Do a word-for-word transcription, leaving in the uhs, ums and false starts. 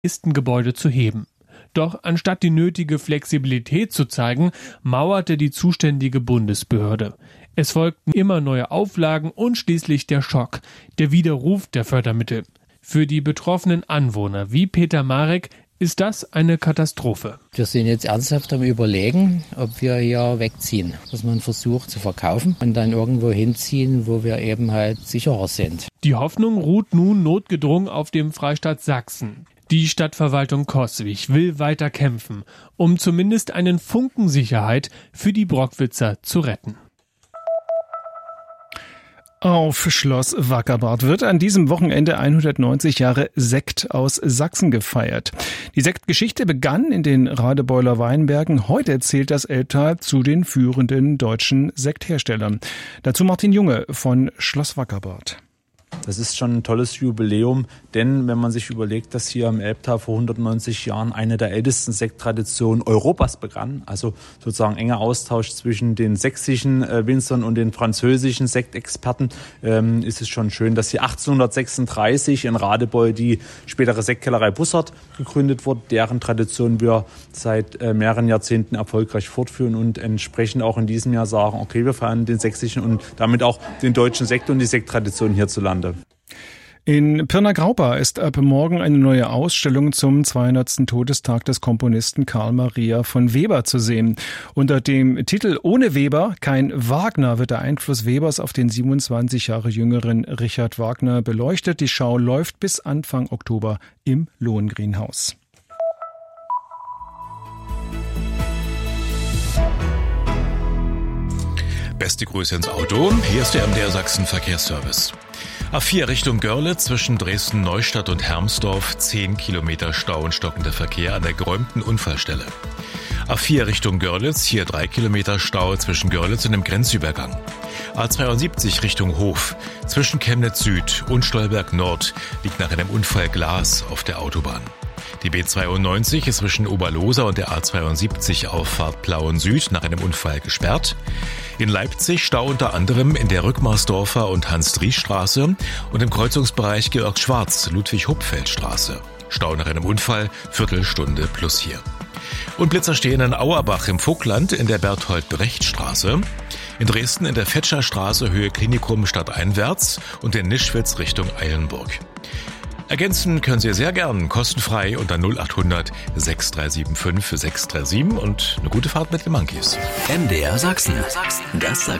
nächsten Gebäude zu heben. Doch anstatt die nötige Flexibilität zu zeigen, mauerte die zuständige Bundesbehörde. Es folgten immer neue Auflagen und schließlich der Schock, der Widerruf der Fördermittel. Für die betroffenen Anwohner wie Peter Marek ist das eine Katastrophe. Wir sind jetzt ernsthaft am Überlegen, ob wir hier wegziehen, dass man versucht zu verkaufen und dann irgendwo hinziehen, wo wir eben halt sicherer sind. Die Hoffnung ruht nun notgedrungen auf dem Freistaat Sachsen. Die Stadtverwaltung Coswig will weiter kämpfen, um zumindest einen Funken Sicherheit für die Brockwitzer zu retten. Auf Schloss Wackerbarth wird an diesem Wochenende hundertneunzig Jahre Sekt aus Sachsen gefeiert. Die Sektgeschichte begann in den Radebeuler Weinbergen. Heute zählt das Elbtal zu den führenden deutschen Sektherstellern. Dazu Martin Junge von Schloss Wackerbarth. Das ist schon ein tolles Jubiläum, denn wenn man sich überlegt, dass hier im Elbtal vor hundertneunzig Jahren eine der ältesten Sekttraditionen Europas begann, also sozusagen enger Austausch zwischen den sächsischen äh, Winzern und den französischen Sektexperten, ähm, ist es schon schön, dass hier achtzehnhundertsechsunddreißig in Radebeul die spätere Sektkellerei Bussard gegründet wurde, deren Tradition wir seit äh, mehreren Jahrzehnten erfolgreich fortführen und entsprechend auch in diesem Jahr sagen, okay, wir feiern den sächsischen und damit auch den deutschen Sekt und die Sekttradition hierzulande. In Pirna-Graupa ist ab morgen eine neue Ausstellung zum zweihundertsten Todestag des Komponisten Karl Maria von Weber zu sehen. Unter dem Titel »Ohne Weber kein Wagner« wird der Einfluss Webers auf den siebenundzwanzig Jahre jüngeren Richard Wagner beleuchtet. Die Schau läuft bis Anfang Oktober im Lohengrinhaus. Beste Grüße ins Auto. Hier ist der M D R Sachsen Verkehrsservice. A vier Richtung Görlitz zwischen Dresden-Neustadt und Hermsdorf, zehn Kilometer Stau und stockender Verkehr an der geräumten Unfallstelle. A vier Richtung Görlitz, hier drei Kilometer Stau zwischen Görlitz und dem Grenzübergang. A zweiundsiebzig Richtung Hof, zwischen Chemnitz Süd und Stolberg Nord liegt nach einem Unfall Glas auf der Autobahn. Die B zweiundneunzig ist zwischen Oberloser und der A zweiundsiebzig Auffahrt Plauen Süd nach einem Unfall gesperrt. In Leipzig Stau unter anderem in der Rückmarsdorfer und Hans-Dries-Straße und im Kreuzungsbereich Georg-Schwarz-Ludwig-Hupfeld-Straße. Stau nach einem Unfall, Viertelstunde plus hier. Und Blitzer stehen in Auerbach im Vogtland in der Berthold-Brecht-Straße. In Dresden in der Fetscherstraße Höhe Klinikum stadteinwärts und in Nischwitz Richtung Eilenburg. Ergänzen können Sie sehr gern, kostenfrei unter null achthundert sechs drei sieben fünf sechs drei sieben und eine gute Fahrt mit den Monkeys. M D R Sachsen, das Sachsen.